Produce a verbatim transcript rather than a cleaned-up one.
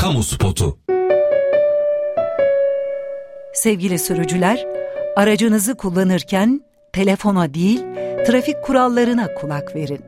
kamu spotu. Sevgili sürücüler, aracınızı kullanırken telefona değil, trafik kurallarına kulak verin.